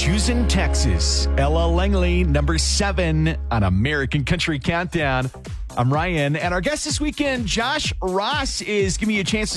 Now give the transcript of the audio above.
Houston, Texas. Ella Langley, number 7 on American Country Countdown. I'm Ryan, and our guest this weekend, Josh Ross, is giving you a chance to